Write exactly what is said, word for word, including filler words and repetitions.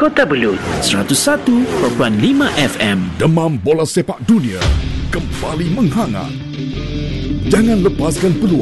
Kota Belud, seratus satu perpuluhan lima F M. Demam bola sepak dunia kembali menghangat. Jangan lepaskan peluang